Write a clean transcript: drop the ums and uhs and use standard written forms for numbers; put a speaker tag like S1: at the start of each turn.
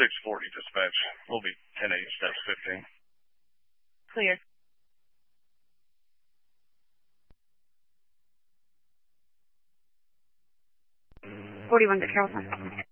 S1: 640 dispatch. We'll be 1080 steps 15.
S2: Clear. 41 to Carrollton.